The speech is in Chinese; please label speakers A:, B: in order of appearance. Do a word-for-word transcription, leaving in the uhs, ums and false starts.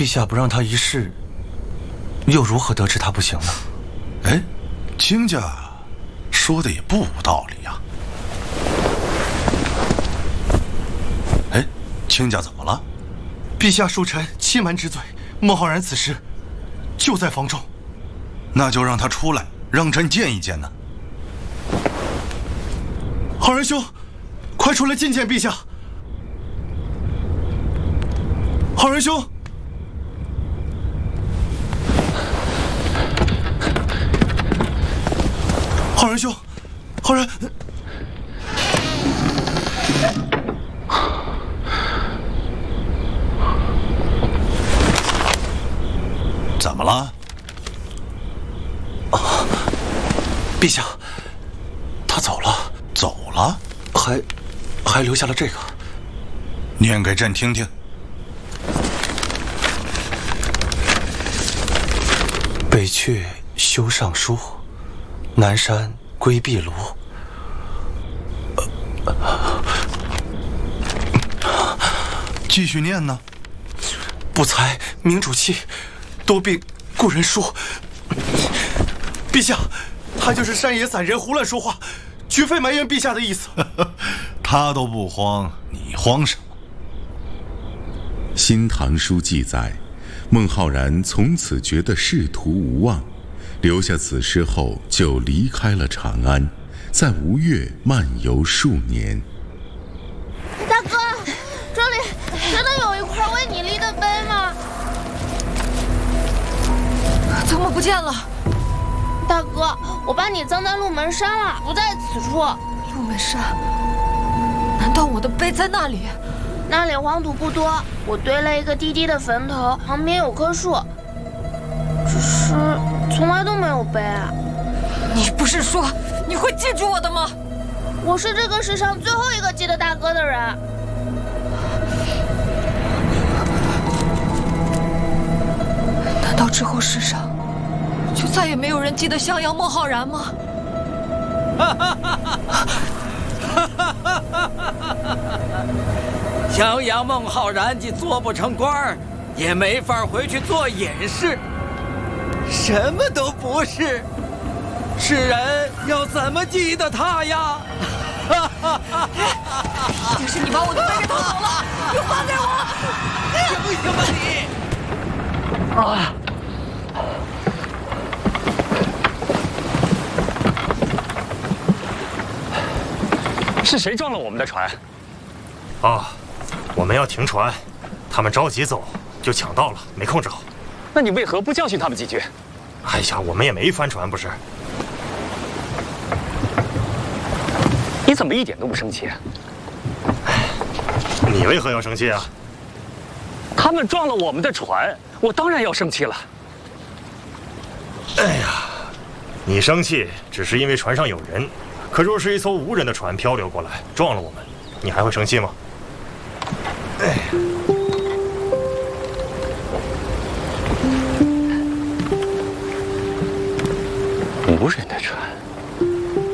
A: 下不让他一试，又如何得知他不行呢？
B: 哎，卿家说的也不无道理呀。哎，卿家怎么了？
A: 陛下恕臣欺瞒之罪，孟浩然此时就在房中。
B: 那就让他出来，让朕见一见呢。
A: 浩然兄，快出来觐见陛下！浩然兄。 浩然兄，浩然，
B: 怎么了？
A: 啊，陛下，他走了，
B: 走了，
A: 还还留下了这个，
B: 念给朕听听。
A: 北阙修尚书。 南山归壁庐，
B: 继续念呢。
A: 不才明主气，多病故人疏。陛下，他就是山野散人，胡乱说话，绝非埋怨陛下的意思。
B: 他都不慌，你慌什么？
C: 《新唐书》记载，孟浩然从此觉得仕途无望。 留下此诗后，就离开了长安，在吴越漫游数年。
D: 大哥，这里真的有一块为你立的碑吗？
E: 怎么不见了？
D: 大哥，我把你葬在鹿门山了，不在此处。
E: 鹿门山？难道我的碑在那里？
D: 那里黄土不多，我堆了一个低低的坟头，旁边有棵树。只是。 从来都没有碑啊！
E: 你不是说你会记住我的吗？
D: 我是这个世上最后一个记得大哥的人。
E: 难道之后世上就再也没有人记得襄阳孟浩然吗？
F: 襄阳孟浩然既做不成官儿，也没法回去做隐士。 什么都不是，世人要怎么记得他呀？
E: 一定是你把我的碑给偷走了！你还给我！
F: 醒醒吧你！啊！
G: 是谁撞了我们的船？
H: 哦，我们要停船，他们着急走，就抢到了，没控制好。
G: 那你为何不教训他们几句？
H: 哎呀，我们也没翻船，不是？
G: 你怎么一点都不生气？
H: 你为何要生气啊？
G: 他们撞了我们的船，我当然要生气了。
H: 哎呀，你生气只是因为船上有人，可若是一艘无人的船漂流过来撞了我们，你还会生气吗？哎呀。
G: 无人的船，